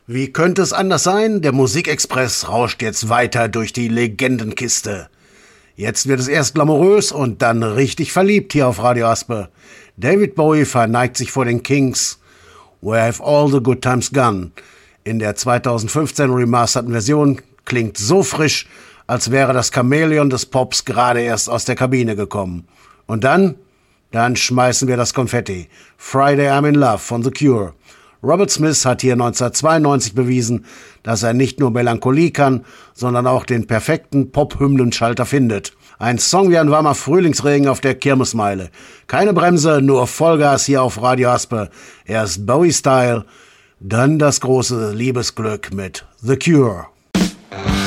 Wie könnte es anders sein? Der Musikexpress rauscht jetzt weiter durch die Legendenkiste. Jetzt wird es erst glamourös und dann richtig verliebt hier auf Radio Aspe. David Bowie verneigt sich vor den Kings. Where have all the good times gone? In der 2015 remasterten Version klingt so frisch, als wäre das Chamäleon des Pops gerade erst aus der Kabine gekommen. Und dann schmeißen wir das Konfetti. Friday I'm in Love von The Cure. Robert Smith hat hier 1992 bewiesen, dass er nicht nur Melancholie kann, sondern auch den perfekten Pop-Hymnenschalter findet. Ein Song wie ein warmer Frühlingsregen auf der Kirmesmeile. Keine Bremse, nur Vollgas hier auf Radio Aspe. Erst Bowie-Style, dann das große Liebesglück mit The Cure.